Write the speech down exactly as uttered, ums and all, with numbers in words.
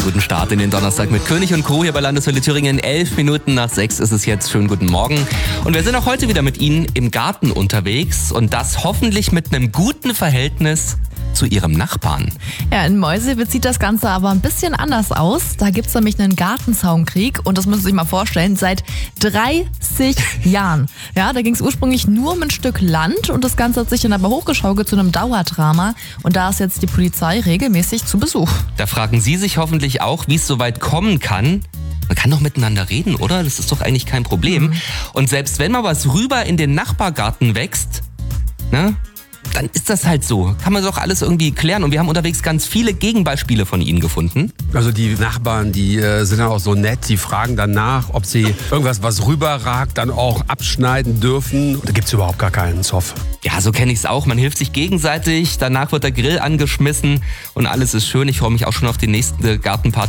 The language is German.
guten Start in den Donnerstag mit König und Co. hier bei Landeswelle Thüringen. Elf Minuten nach sechs ist es jetzt. Schönen guten Morgen. Und wir sind auch heute wieder mit Ihnen im Garten unterwegs und das hoffentlich mit einem guten Verhältnis zu Ihrem Nachbarn. Ja, in Meuselwitz sieht das Ganze aber ein bisschen anders aus. Da gibt es nämlich einen Gartenzaunkrieg und das müssen Sie sich mal vorstellen, seit dreißig Jahren. Ja, da ging es ursprünglich nur um ein Stück Land und das Ganze hat sich dann aber hochgeschaukelt zu einem Dauerdrama und da ist jetzt die Polizei regelmäßig zu Besuch. Da fragen Sie sich hoffentlich auch, wie es so weit kommen kann. Man kann doch miteinander reden, oder? Das ist doch eigentlich kein Problem. Mhm. Und selbst wenn mal was rüber in den Nachbargarten wächst, ne? Dann ist das halt so. Kann man doch alles irgendwie klären. Und wir haben unterwegs ganz viele Gegenbeispiele von Ihnen gefunden. Also die Nachbarn, die äh, sind dann auch so nett. Die fragen dann nach, ob sie irgendwas, was rüberragt, dann auch abschneiden dürfen. Und da gibt es überhaupt gar keinen Zoff. Ja, so kenne ich es auch. Man hilft sich gegenseitig. Danach wird der Grill angeschmissen und alles ist schön. Ich freue mich auch schon auf die nächste Gartenparty.